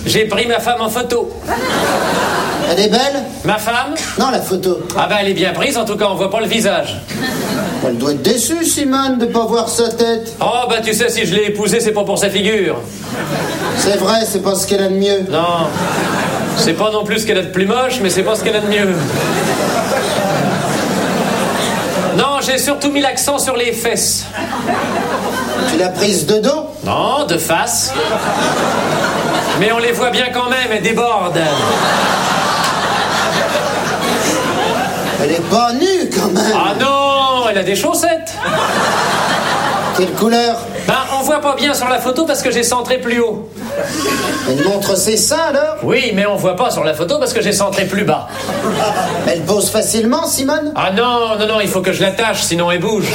J'ai pris ma femme en photo. Elle est belle? Ma femme? Non, la photo. Ah ben elle est bien prise, en tout cas on voit pas le visage. Elle doit être déçue, Simone, de pas voir sa tête. Oh bah tu sais, si je l'ai épousée, c'est pas pour sa figure. C'est vrai, c'est pas ce qu'elle a de mieux. Non, c'est pas non plus ce qu'elle a de plus moche, mais c'est pas ce qu'elle a de mieux. Non, j'ai surtout mis l'accent sur les fesses. Tu l'as prise de dos? Non, de face. Mais on les voit bien quand même, elles débordent. Elle est pas nue, quand même. Ah non, elle a des chaussettes. Quelle couleur? Ben, on voit pas bien sur la photo parce que j'ai centré plus haut. Elle montre ses seins, alors? Oui, mais on voit pas sur la photo parce que j'ai centré plus bas. Elle pose facilement, Simone? Ah non, non, non, il faut que je l'attache, sinon elle bouge.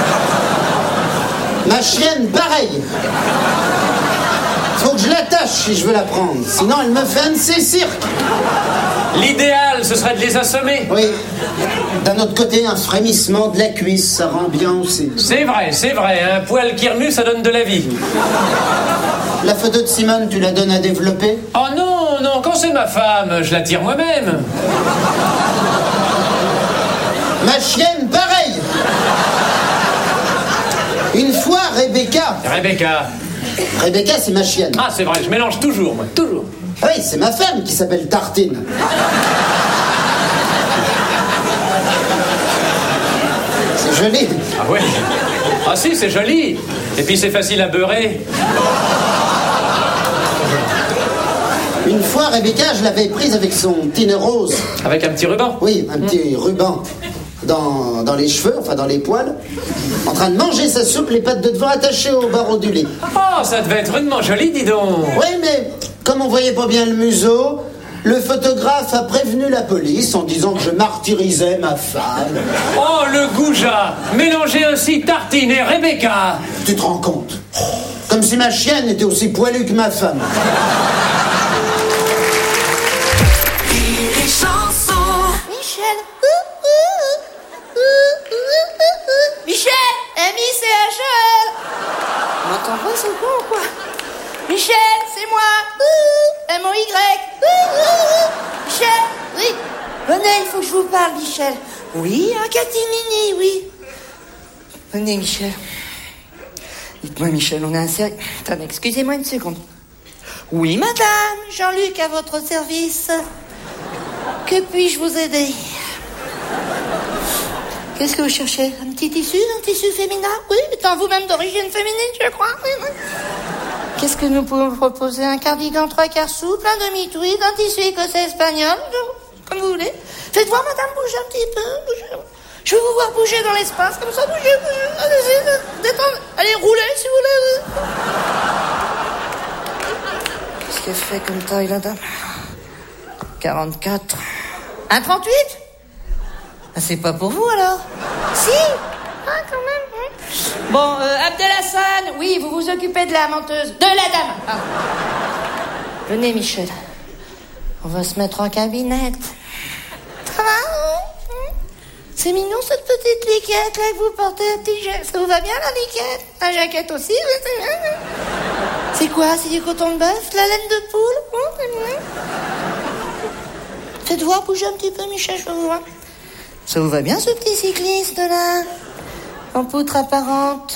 Ma chienne, pareil. Faut que je l'attache si je veux la prendre. Sinon, elle me fait un de ses cirques. L'idéal, ce serait de les assommer. Oui. D'un autre côté, un frémissement de la cuisse, ça rend bien aussi. C'est vrai, un poil qui remue, ça donne de la vie. La photo de Simone, tu la donnes à développer? Oh non, non, quand c'est ma femme, je la tire moi-même. Ma chienne, pareil. Une fois, Rebecca, c'est ma chienne. Ah, c'est vrai, je mélange toujours, moi, toujours. Ah oui, c'est ma femme qui s'appelle Tartine. C'est joli. Ah oui. Ah si, c'est joli. Et puis c'est facile à beurrer. Une fois, Rebecca, je l'avais prise avec son petit nœud rose. Avec un petit ruban? Oui, un petit ruban dans les cheveux, enfin dans les poils, en train de manger sa soupe, les pattes de devant attachées au barreau du lit. Oh, ça devait être rudement joli, dis donc. Oui, mais comme on voyait pas bien le museau, le photographe a prévenu la police en disant que je martyrisais ma femme. Oh, le goujat. Mélanger ainsi Tartine et Rebecca. Tu te rends compte? Comme si ma chienne était aussi poilue que ma femme. Michel. Michel, M-I-C-H-E-L. On m'entend pas, c'est con ou quoi? Michel, c'est moi. M-O-Y. Michel, oui. Venez, il faut que je vous parle, Michel. Oui, un catimini, oui. Venez, Michel. Dites-moi, Michel, on a un sérieux... Attendez, excusez-moi une seconde. Oui, madame, Jean-Luc à votre service. Que puis-je vous aider? Qu'est-ce que vous cherchez? Un petit tissu féminin? Oui, étant vous-même d'origine féminine, je crois. Oui. Qu'est-ce que nous pouvons vous proposer? Un cardigan 3/4 souple, un demi-tweed, un tissu écossais espagnol, comme vous voulez. Faites voir, madame, bougez un petit peu. Bougez. Je veux vous voir bouger dans l'espace, comme ça, bougez. Allez-y, détendez. Allez, roulez, si vous voulez. Qu'est-ce qu'elle fait comme taille, la dame? 44. Un 38? Ah, c'est pas pour vous, alors? Si? Ah, quand même. Bon, Abdelhassan, oui, vous vous occupez de la menteuse. De la dame. Ah. Venez, Michel. On va se mettre en cabinette. Ça va? C'est mignon, cette petite liquette, là, que vous portez un petit jet. Ça vous va bien, la liquette? La jaquette aussi? C'est quoi? C'est du coton de bœuf? La laine de poule? C'est bien. Faites voir, bougez un petit peu, Michel, je veux vous voir. Ça vous va bien, ce petit cycliste, là? En poutre apparente.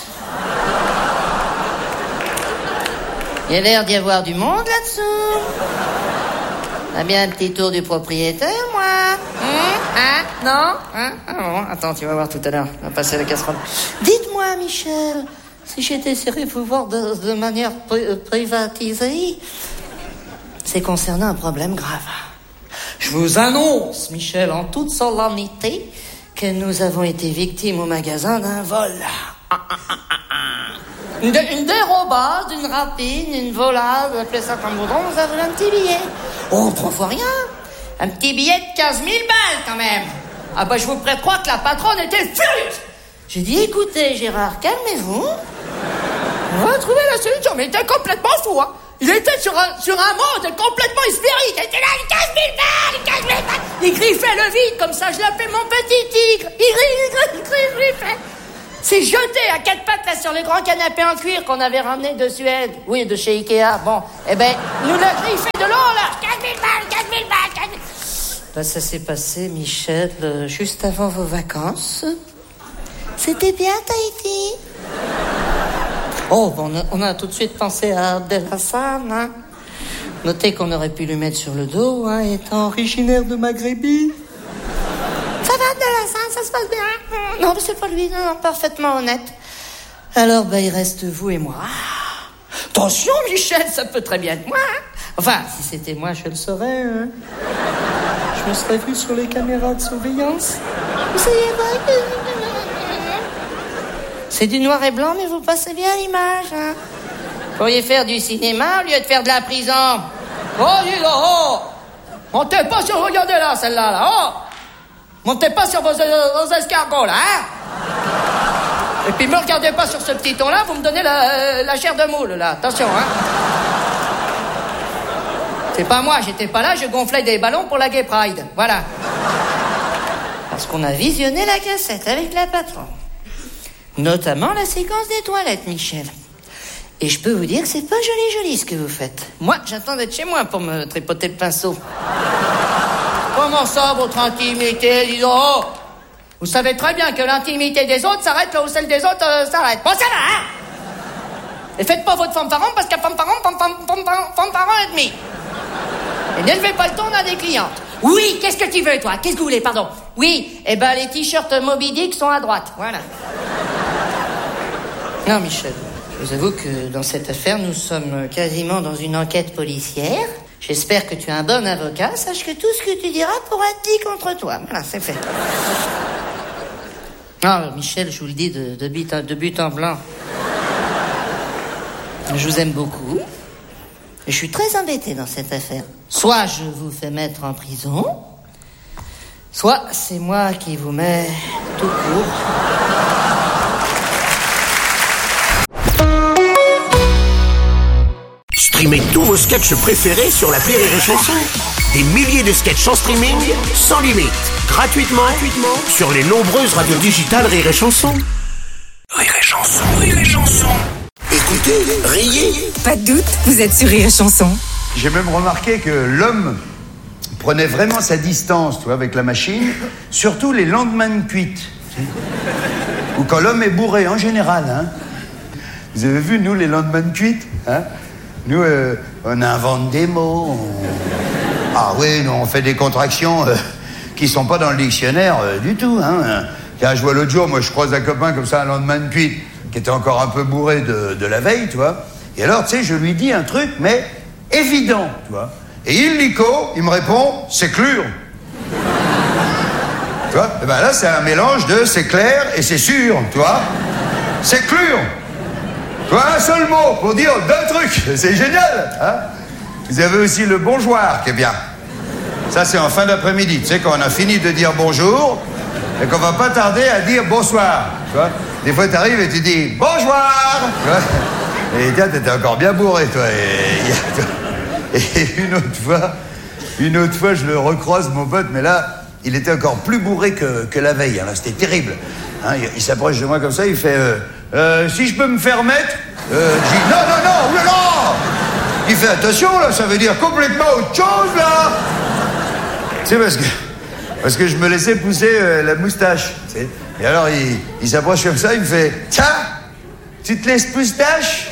Il y a l'air d'y avoir du monde là-dessous. On a bien un petit tour du propriétaire, moi. Non? Ah bon, attends, tu vas voir tout à l'heure. On va passer la casserole. Dites-moi, Michel, si j'étais serré pour voir de manière privatisée, c'est concernant un problème grave. Je vous annonce, Michel, en toute solennité, que nous avons été victimes au magasin d'un vol. Une dérobade, une rapine, une volade, appelez ça comme vous voulez, on nous a volé un petit billet. Oh, 3 fois rien. Un petit billet de 15 000 balles, quand même. Ah bah, je vous croire que la patronne était furieuse. J'ai dit, écoutez, Gérard, calmez-vous. On va trouver la solution. Mais il était complètement fou, hein. Il était sur un mode complètement hystérique. Il était là, 15 000 balles. Il griffait le vide, comme ça, je l'appelais mon petit tigre. Il griffait. s'est jeté à quatre pattes là sur le grand canapé en cuir qu'on avait ramené de Suède. Oui, de chez Ikea. Bon, eh ben, nous l'a griffé de l'eau, là. 4000 balles, 4000 balles, 4000... Ben, ça s'est passé, Michel, juste avant vos vacances. C'était bien, Tahiti. Oh, bon, on a tout de suite pensé à Abdel-Hassan, hein. Notez qu'on aurait pu lui mettre sur le dos, hein, étant originaire de Maghrébi. Ça va, Abdel-Hassan, ça se passe bien? Non, mais c'est pas lui, non, parfaitement honnête. Alors, ben, il reste vous et moi. Attention, Michel, ça peut très bien être moi, hein. Enfin, si c'était moi, je le saurais, hein. Je me serais vu sur les caméras de surveillance. Vous savez pas que... C'est du noir et blanc, mais vous passez bien l'image, hein. Vous pourriez faire du cinéma au lieu de faire de la prison. Oh, dis donc, oh. Montez pas sur... Regardez là, celle-là, là, oh. Montez pas sur vos escargots, là, hein. Et puis me regardez pas sur ce petit ton-là, vous me donnez la chair de moule, là. Attention, hein. C'est pas moi, j'étais pas là, je gonflais des ballons pour la Gay Pride. Voilà. Parce qu'on a visionné la cassette avec la patronne. Notamment la séquence des toilettes, Michel. Et je peux vous dire que c'est pas joli ce que vous faites. Moi, j'attends d'être chez moi pour me tripoter le pinceau. Comment ça, votre intimité, disons? Oh, vous savez très bien que l'intimité des autres s'arrête là où celle des autres s'arrête. Bon, ça va, hein? Et faites pas votre fanfaron parce qu'à fanfaron et demi. Et n'élevez pas le ton à des clientes. Oui, qu'est-ce que tu veux, toi? Qu'est-ce que vous voulez, pardon? Oui, eh ben, les t-shirts Moby Dick sont à droite, voilà. Non, Michel, je vous avoue que dans cette affaire, nous sommes quasiment dans une enquête policière. J'espère que tu es un bon avocat. Sache que tout ce que tu diras pourra être dit contre toi. Voilà, c'est fait. Ah, Michel, je vous le dis de but en blanc. Je vous aime beaucoup. Et je suis très embêté dans cette affaire. Soit je vous fais mettre en prison, soit c'est moi qui vous mets tout court. Streamez tous vos sketchs préférés sur l'appli Rire et Chanson. Des milliers de sketchs en streaming, sans limite, gratuitement sur les nombreuses radios digitales Rire et Chanson. Rire et Chanson, Rire et Chanson. Écoutez, riez. Pas de doute, vous êtes sur Rire et Chanson. J'ai même remarqué que l'homme prenait vraiment sa distance, tu vois, avec la machine, surtout les lendemains de cuite. Ou quand l'homme est bourré, en général, hein. Vous avez vu, nous, les lendemains de cuite, hein? Nous, on invente des mots. Ah oui, nous, on fait des contractions qui sont pas dans le dictionnaire du tout, hein. Tiens, je vois l'autre jour, moi, je croise un copain comme ça, un lendemain de cuite, qui était encore un peu bourré de la veille, tu vois. Et alors, tu sais, je lui dis un truc, mais évident, tu vois. Et illico, il me répond, c'est clair. Tu vois? Et ben là, c'est un mélange de c'est clair et c'est sûr, tu vois. C'est clair. Tu vois, un seul mot pour dire deux trucs. C'est génial, hein. Vous avez aussi le bonjour qui est bien. Ça, c'est en fin d'après-midi. Tu sais, quand on a fini de dire bonjour et qu'on va pas tarder à dire bonsoir. Tu vois? Des fois, t'arrives et tu dis bonjour. Tu vois? Et tiens, t'étais encore bien bourré, toi. Et une autre fois, je le recroise, mon pote, mais là, il était encore plus bourré que la veille. Hein, là, c'était terrible. Hein, il s'approche de moi comme ça, il fait si je peux me faire mettre je dis non, il fait attention, là, ça veut dire complètement autre chose, là. Tu sais, parce que je me laissais pousser la moustache, tu sais. Et alors, il s'approche comme ça, il me fait tiens, tu te laisses moustache?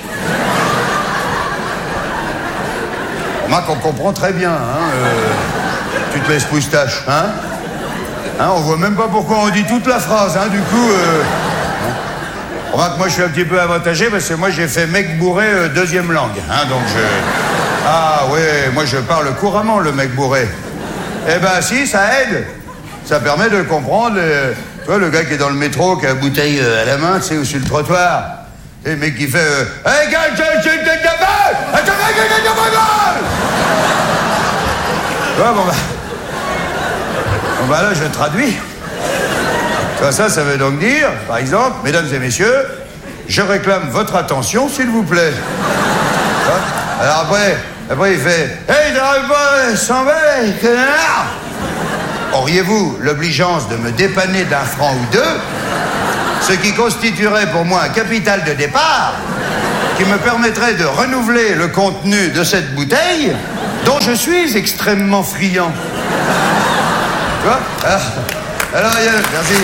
Moi, qu'on comprend très bien, hein, tu te laisses moustache, hein? On voit même pas pourquoi on dit toute la phrase, hein, du coup. Remarque, moi, je suis un petit peu avantagé parce que moi, j'ai fait mec bourré deuxième langue, hein, donc Ah, ouais, moi, je parle couramment, le mec bourré. Eh ben, si, ça aide. Ça permet de comprendre, tu vois, le gars qui est dans le métro, qui a la bouteille à la main, tu sais, ou sur le trottoir. Et le mec qui fait hey, gars, tu vois, bon, bah là, je traduis. Ça veut donc dire, par exemple, mesdames et messieurs, je réclame votre attention, s'il vous plaît. Alors après, il fait hey, t'arrives pas, s'en va, connard. Auriez-vous l'obligeance de me dépanner d'un franc ou deux? Ce qui constituerait pour moi un capital de départ qui me permettrait de renouveler le contenu de cette bouteille dont je suis extrêmement friand. Tu vois? Alors, Yann, merci.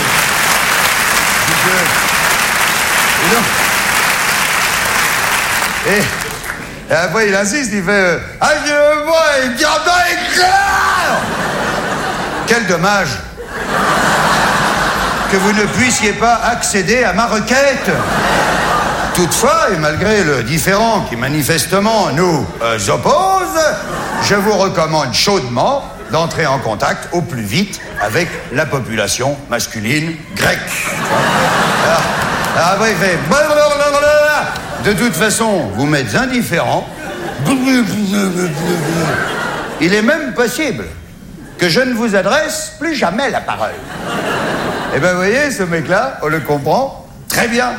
Et après, il insiste, il fait moi il garde les clairs. Quel dommage que vous ne puissiez pas accéder à ma requête. Toutefois, et malgré le différend qui manifestement nous oppose, je vous recommande chaudement d'entrer en contact au plus vite avec la population masculine grecque. Alors après, il fait... De toute façon, vous m'êtes indifférent. Il est même possible que je ne vous adresse plus jamais la parole. Eh ben, vous voyez, ce mec-là, on le comprend très bien.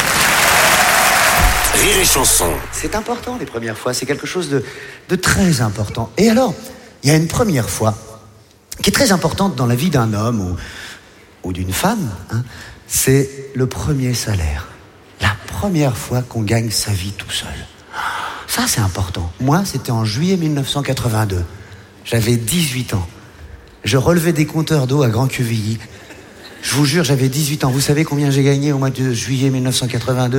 Rire et Chanson. C'est important, les premières fois. C'est quelque chose de très important. Et alors, il y a une première fois qui est très importante dans la vie d'un homme ou d'une femme. Hein, c'est le premier salaire. La première fois qu'on gagne sa vie tout seul. Ça, c'est important. Moi, c'était en juillet 1982. J'avais 18 ans. Je relevais des compteurs d'eau à Grand-Quevilly. Je vous jure, j'avais 18 ans. Vous savez combien j'ai gagné au mois de juillet 1982 ?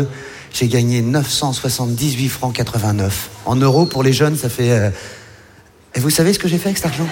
J'ai gagné 978 francs 89. En euros, pour les jeunes, ça fait... Et vous savez ce que j'ai fait avec cet argent ?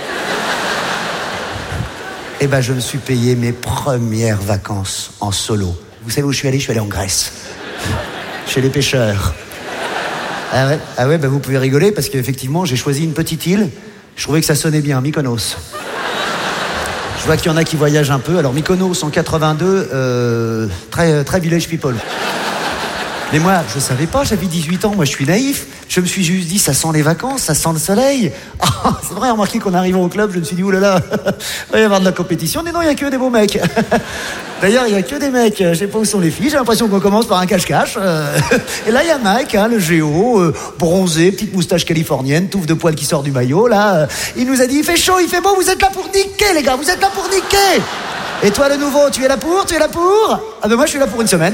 Eh ben, je me suis payé mes premières vacances en solo. Vous savez où je suis allé ? Je suis allé en Grèce. Chez les pêcheurs. Ah ouais, bah vous pouvez rigoler parce qu'effectivement, j'ai choisi une petite île. Je trouvais que ça sonnait bien, Mykonos. Je vois qu'il y en a qui voyagent un peu. Alors, Mykonos en 82, très village people. Mais moi, je savais pas, j'avais 18 ans, moi je suis naïf. Je me suis juste dit, ça sent les vacances, ça sent le soleil. Ah, c'est vrai, remarquez qu'en arrivant au club, je me suis dit, oulala, il va y avoir de la compétition. Mais non, il n'y a que des beaux mecs. D'ailleurs, il n'y a que des mecs, je sais pas où sont les filles, j'ai l'impression qu'on commence par un cache-cache. Et là, il y a Mike, hein, le géo, bronzé, petite moustache californienne, touffe de poils qui sort du maillot, là. Il nous a dit, il fait chaud, il fait beau, vous êtes là pour niquer, les gars, vous êtes là pour niquer. Et toi, le nouveau, tu es là pour ? Ah ben moi, je suis là pour une semaine.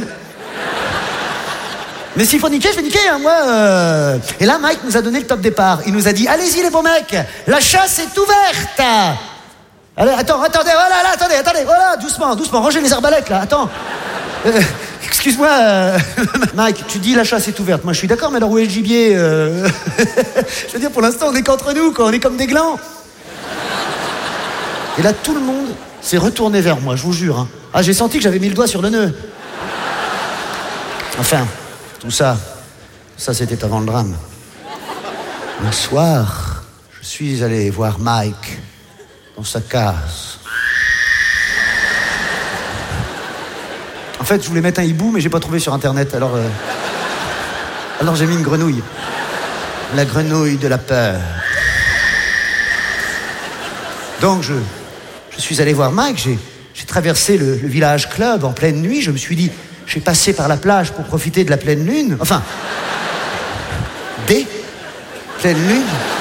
Mais s'il faut niquer, je vais niquer, hein, moi. Et là, Mike nous a donné le top départ. Il nous a dit, allez-y les beaux mecs, la chasse est ouverte. Allez, attendez, voilà, là, attendez, voilà, doucement, rangez les arbalètes, là, attends. Excuse-moi, Mike, tu dis la chasse est ouverte. Moi, je suis d'accord, mais alors où est le gibier Je veux dire, pour l'instant, on est qu'entre nous, quoi, on est comme des glands. Et là, tout le monde s'est retourné vers moi, je vous jure. Hein. Ah, j'ai senti que j'avais mis le doigt sur le nœud. Enfin... Tout ça, c'était avant le drame. Un soir, je suis allé voir Mike dans sa case. En fait, je voulais mettre un hibou, mais j'ai pas trouvé sur Internet. Alors j'ai mis une grenouille. La grenouille de la peur. Donc, je suis allé voir Mike. J'ai traversé le village club en pleine nuit. Je me suis dit... J'ai passé par la plage pour profiter de la pleine lune. Enfin, des pleines lunes.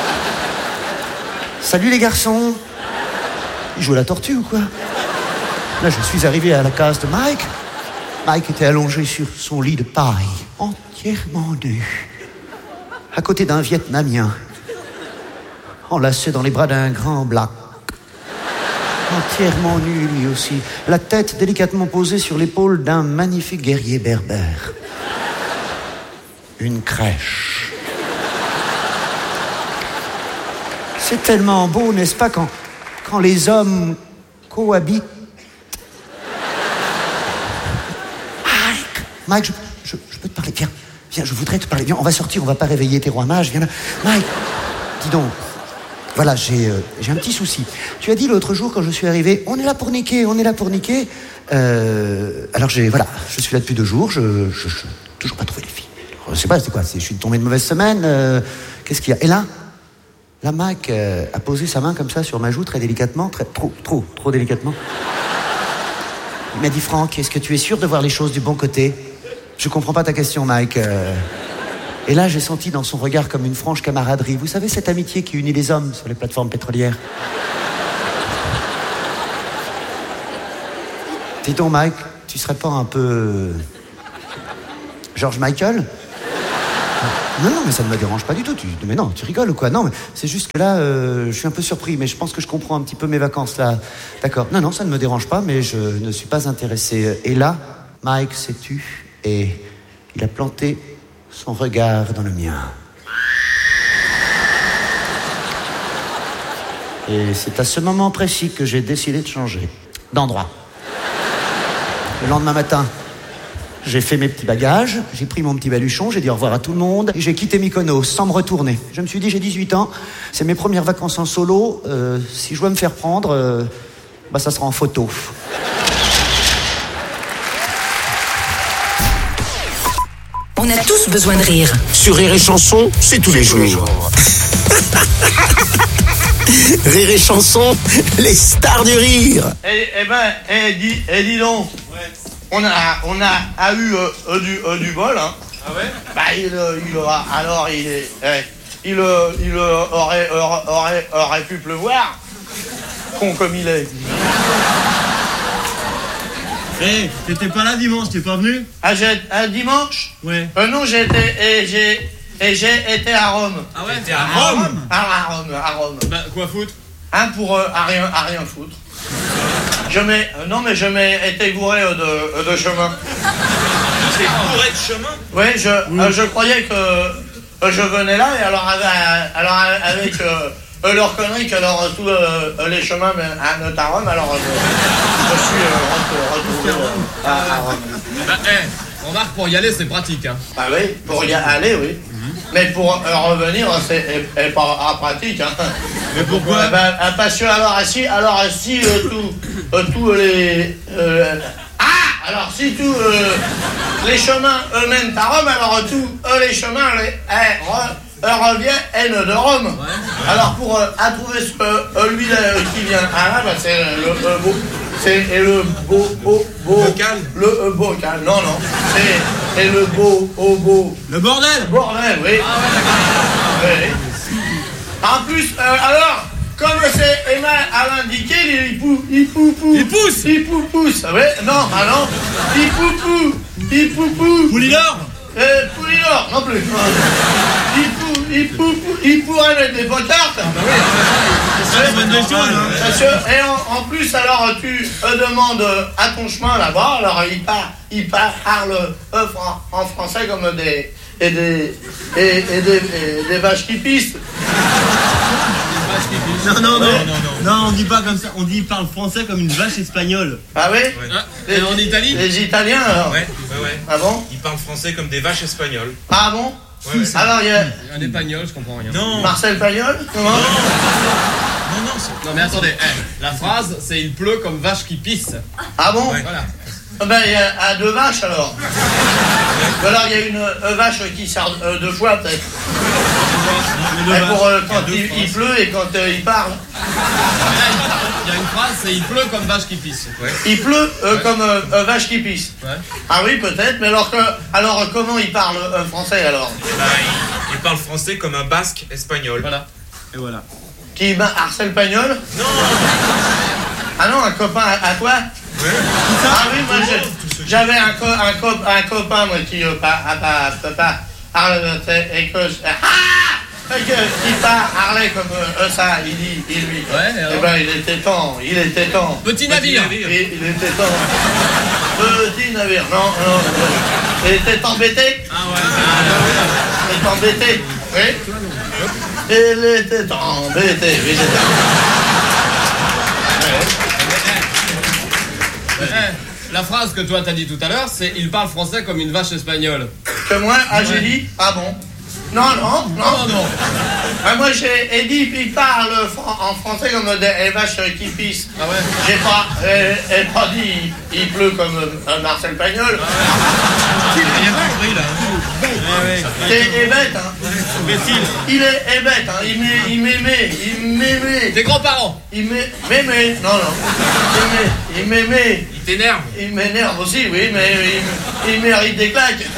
Salut les garçons. Ils jouent à la tortue ou quoi ? Là, je suis arrivé à la case de Mike. Mike était allongé sur son lit de paille, entièrement nu, à côté d'un Vietnamien, enlacé dans les bras d'un grand black. Entièrement nu, lui aussi. La tête délicatement posée sur l'épaule d'un magnifique guerrier berbère. Une crèche. C'est tellement beau, n'est-ce pas, quand les hommes cohabitent. Mike, je peux te parler. Viens, je voudrais te parler. Viens, on va sortir, on va pas réveiller tes rois mages. Viens là. Mike, dis donc. Voilà, j'ai un petit souci. Tu as dit l'autre jour quand je suis arrivé, on est là pour niquer. Alors je suis là depuis 2 jours, je toujours pas trouvé les filles. Je sais pas, c'est quoi, je suis tombé de mauvaise semaine, qu'est-ce qu'il y a ? Et là, Mike a posé sa main comme ça sur ma joue très délicatement, trop délicatement. Il m'a dit, Franck, est-ce que tu es sûr de voir les choses du bon côté ? Je comprends pas ta question, Mike. Et là, j'ai senti dans son regard comme une franche camaraderie. Vous savez, cette amitié qui unit les hommes sur les plateformes pétrolières. Dis donc, Mike, tu serais pas un peu... George Michael? Non, mais ça ne me dérange pas du tout. Mais non, tu rigoles ou quoi? Non, mais c'est juste que là, je suis un peu surpris, mais je pense que je comprends un petit peu mes vacances, là. D'accord. Non, ça ne me dérange pas, mais je ne suis pas intéressé. Et là, Mike s'est tu, et il a planté son regard dans le mien. Et c'est à ce moment précis que j'ai décidé de changer d'endroit. Le lendemain matin, j'ai fait mes petits bagages, j'ai pris mon petit baluchon, j'ai dit au revoir à tout le monde, et j'ai quitté Mykonos sans me retourner. Je me suis dit, j'ai 18 ans, c'est mes premières vacances en solo, si je dois me faire prendre, ça sera en photo. On a tous besoin de rire. Sur Rire et Chanson, c'est tous les jours. Rire et Chanson, les stars du rire. Dis donc. Ouais. On a eu du bol, hein. Ah ouais? Il aurait pu pleuvoir. Con comme il est. T'étais pas là dimanche, t'es pas venu? Dimanche? Ouais. Non, j'ai été à Rome. Ah ouais? T'es à Rome? À Rome. Bah, quoi foutre? Pour à rien foutre. Je m'ai été bourré de chemin. T'es bourré de chemin? Oui, je croyais que je venais là, et alors avec leur connerie que tous les chemins mènent à Rome, alors je suis retrouvé à Rome. Remarque, pour y aller, c'est pratique, hein. Ah oui, pour y aller, oui. Mais pour revenir, c'est pas pratique, hein. Mais pourquoi? Parce que alors si tous les alors si tous les chemins mènent à Rome, alors tous les chemins reviennent de Rome. Ouais. Alors pour trouver lui qui vient à là, c'est le bocal. Le bocal. Non, c'est le beau. Le bordel. Bordel, oui. Ah ouais. Oui. En plus, alors, comme c'est Emma a l'indiqué, il pousse. Ouais, non. Il poupou. Poulinor. Poulinor, non plus. Il pourrait mettre des potards. C'est une bonne chose, hein. Et en plus, alors, tu demandes à ton chemin là-bas, alors il parle en français comme des vaches qui pissent. Non, on dit pas comme ça. On dit il parle français comme une vache espagnole. Ah oui? Et en Italie? Les Italiens alors? Ouais. Ah bon? Ils parlent français comme des vaches espagnoles. Ah bon? Ouais. Alors il y a... Un espagnol, je comprends rien. Non. Marcel Pagnol? Non, Non mais attendez, la phrase c'est il pleut comme vache qui pisse. Ah bon? Ouais. Voilà. Il y a deux vaches alors. Ou alors il y a une vache qui sort deux fois peut-être. Pour quand il pleut et quand il parle. Il y a une phrase, c'est il pleut comme vache qui pisse. Ouais. Il pleut comme vache qui pisse. Ouais. Ah oui peut-être, mais alors comment il parle français alors? Il parle français comme un basque espagnol. Voilà. Et voilà. Qui Marcel Pagnol? Non. Ah non, un copain à toi? Ouais. Ah oui, moi j'avais un copain moi qui qui parlait comme ça, il lui. Ouais, il était temps. Petit navire. Il était temps. Petit navire, non. Il était embêté. Ah ouais. Il était embêté. Oui. Il était embêté. Oui, La phrase que toi t'as dit tout à l'heure, c'est il parle français comme une vache espagnole. Que moi, j'ai dit, ah bon? Non. Moi j'ai dit, il parle en français comme des vaches qui pissent. Ah ouais? J'ai pas dit, il pleut comme Marcel Pagnol. Il a compris là. T'es bête, hein. Il est bête, hein. Il m'aimait. Tes grands-parents. Il m'aimait. Non. Il m'aimait. Il t'énerve. Il m'énerve aussi, oui, mais il mérite des claques.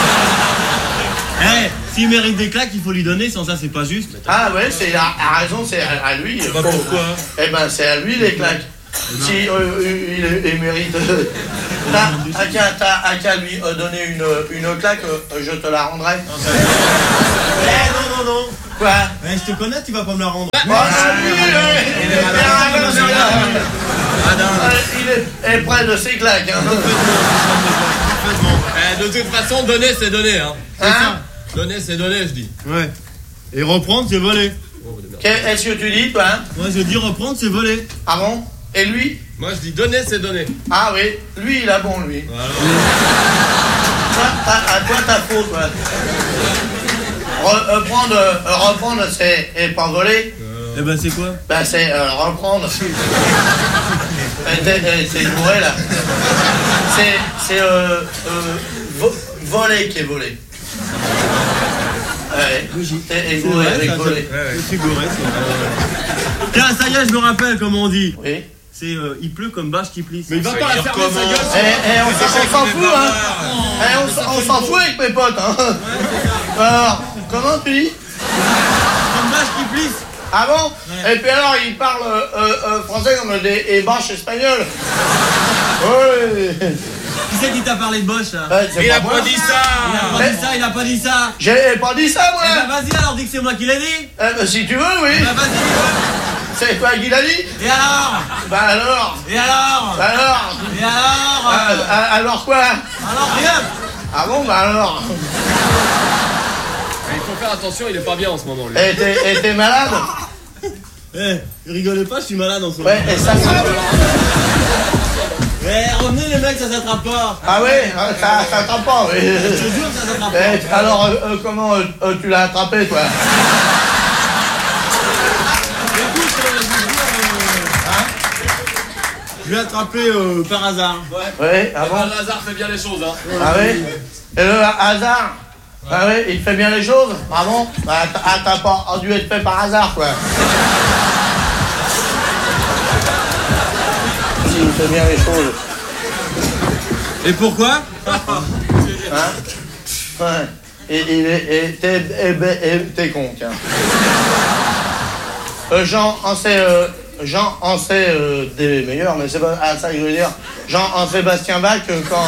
S'il mérite des claques, il faut lui donner, sans ça c'est pas juste. Ah ouais, c'est à raison, c'est à lui. Pourquoi? C'est à lui les claques. Si il mérite T'as qu'à lui donner une claque, je te la rendrai. Non. Quoi? Je te connais, tu vas pas me la rendre. Il est près de ses claques. De toute façon, donner, c'est donner. Hein. Hein? Donner, c'est donner, je dis. Ouais. Et reprendre, c'est voler. Qu'est-ce que tu dis, toi? Moi, je dis reprendre, c'est voler. Ah bon? Et lui? Moi, je dis donner, c'est donner. Ah oui, lui, il a bon, lui. Voilà. À toi, ta faute, ouais. Reprendre, c'est et pas voler. Eh ben, c'est quoi? Ben, c'est reprendre. C'est bourré, là. C'est voler qui est volé. Ouais. Et gouré, avec volé. Je suis gouré, c'est vrai. Tiens, ça y est, je me rappelle comment on dit. Oui. C'est il pleut comme bâche qui plisse. Mais il va pas la fermer sa gueule. On s'en fout, hein. On s'en fout avec mes potes, hein. Alors, comment tu dis? Comme bâche qui plisse. Ah bon? Ouais. Et puis alors, il parle français comme des bâches espagnoles. Oui. Qui c'est qui t'a parlé de Bosch, là? Il a pas dit ça. Il a pas dit ça. J'ai pas dit ça, moi. Eh ben, vas-y, alors, dis que c'est moi qui l'ai dit. Eh ben, si tu veux, oui. Eh ben, vas-y. C'est toi qui l'as dit? Et alors? Bah alors? Et alors? Alors? Et alors? Alors quoi? Alors rien. Ah bon, bah alors? Il faut faire attention, il est pas bien en ce moment, lui. Et t'es malade? Rigolez pas, je suis malade en ce moment. Ouais, et ça revenez les mecs, ça s'attrape pas. Ah ouais, ça s'attrape pas, oui. Je te jure que ça s'attrape pas. Alors, comment tu l'as attrapé, toi? Écoute, je l'ai attrapé par hasard. Ouais, ah bon? Le hasard fait bien les choses, hein. Ah oui? Et le hasard? Ah oui, il fait bien les choses? Ah bon? Bah, t'as pas dû être fait par hasard, quoi. Si, il fait bien les choses. Et pourquoi? Hein? Ouais. Et t'es con, tiens. Jean en sait des meilleurs, mais c'est pas ça que je veux dire. Jean-Sébastien Bach, quand...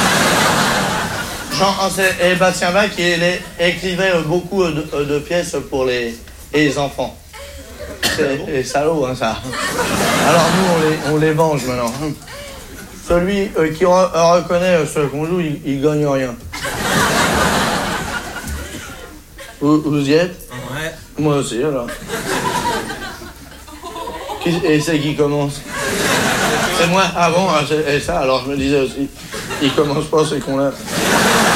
Jean-Sébastien Bach, il écrivait beaucoup de pièces pour les enfants. C'est salaud, hein, ça. Alors nous, on les venge maintenant. Celui qui reconnaît ce qu'on joue, il gagne rien. Vous y êtes? Ouais. Moi aussi, alors. Et c'est qui commence? C'est moi? Ah bon? Et ça, alors je me disais aussi, il commence pas, c'est qu'on l'a.